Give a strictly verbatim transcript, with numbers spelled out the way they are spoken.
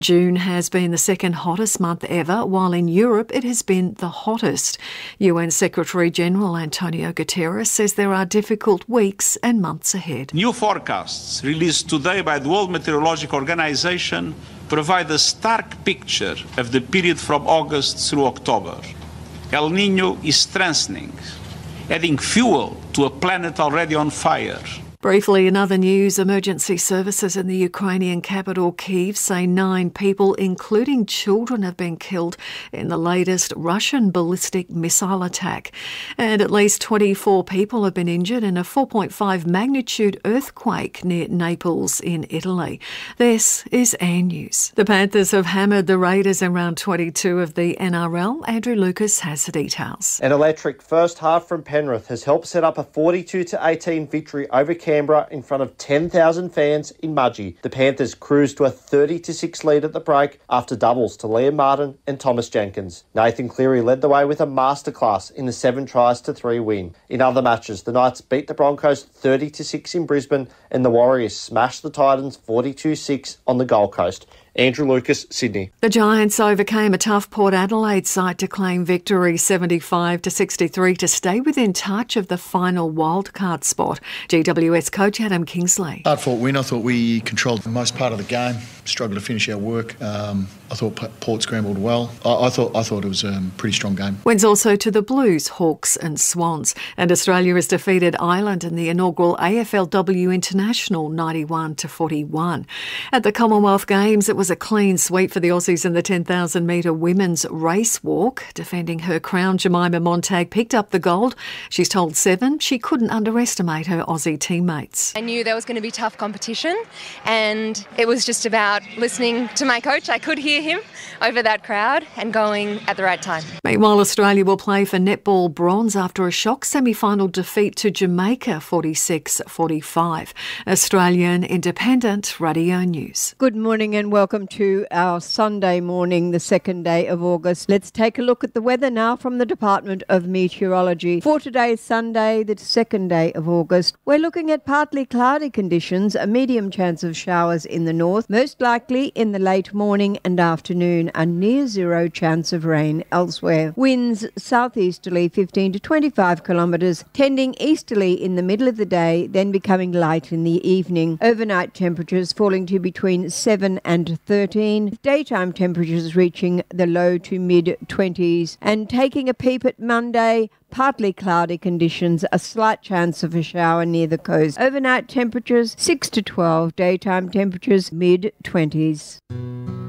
June has been the second hottest month ever, while in Europe it has been the hottest. U N Secretary-General Antonio Guterres says there are difficult weeks and months ahead. New forecasts released today by the World Meteorological Organization provide a stark picture of the period from August through October. El Niño is strengthening, adding fuel to a planet already on fire. Briefly, in other news, emergency services in the Ukrainian capital Kyiv say nine people, including children, have been killed in the latest Russian ballistic missile attack. And at least twenty-four people have been injured in a four point five magnitude earthquake near Naples in Italy. This is Air News. The Panthers have hammered the Raiders in round twenty-two of the N R L. Andrew Lucas has the details. An electric first half from Penrith has helped set up a forty-two to eighteen victory over Canberra in front of ten thousand fans in Mudgee. The Panthers cruised to a thirty to six lead at the break after doubles to Liam Martin and Thomas Jenkins. Nathan Cleary led the way with a masterclass in the seven tries to three win. In other matches, the Knights beat the Broncos thirty to six in Brisbane and the Warriors smashed the Titans forty-two six on the Gold Coast. Andrew Lucas, Sydney. The Giants overcame a tough Port Adelaide side to claim victory seventy-five to sixty-three to stay within touch of the final wildcard spot. G W S coach Adam Kingsley. Hard fought win. I thought we controlled the most part of the game. Struggled to finish our work. Um, I thought Port scrambled well. I, I thought I thought it was a pretty strong game. Wins also to the Blues, Hawks and Swans. And Australia has defeated Ireland in the inaugural A F L W International ninety-one to forty-one. At the Commonwealth Games, it was a clean sweep for the Aussies in the ten thousand metre women's race walk. Defending her crown, Jemima Montag picked up the gold. She's told Seven she couldn't underestimate her Aussie teammates. I knew there was going to be tough competition, and it was just about listening to my coach. I could hear him over that crowd and going at the right time. Meanwhile, Australia will play for netball bronze after a shock semi-final defeat to Jamaica forty-six forty-five. Australian Independent Radio News. Good morning and welcome to our Sunday morning, the second day of August. Let's take a look at the weather now from the Department of Meteorology. For today, Sunday, the second day of August, we're looking at partly cloudy conditions, a medium chance of showers in the north, most likely in the late morning and afternoon, a near zero chance of rain elsewhere. Winds southeasterly fifteen to twenty-five kilometres, tending easterly in the middle of the day, then becoming light in the evening. Overnight temperatures falling to between seven and thirteen, daytime temperatures reaching the low to mid twenties. And taking a peep at Monday, partly cloudy conditions, a slight chance of a shower near the coast. Overnight temperatures six to twelve, daytime temperatures mid twenties.